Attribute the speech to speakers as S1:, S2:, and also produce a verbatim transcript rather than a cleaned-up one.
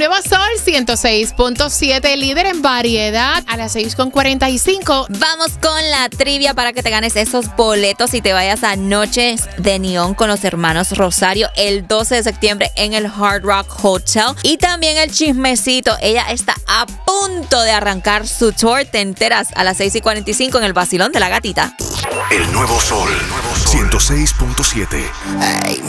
S1: Nuevo Sol ciento seis punto siete, líder en variedad, a las seis con cuarenta y cinco.
S2: Vamos con la trivia para que te ganes esos boletos y te vayas a Noches de Neón con los hermanos Rosario el doce de septiembre en el Hard Rock Hotel. Y también el chismecito. Ella está a punto de arrancar su tour. Te enteras a las seis y cuarenta y cinco en el Vacilón de la Gatita.
S3: El Nuevo Sol, el Nuevo Sol. ciento seis punto siete.
S4: Ay,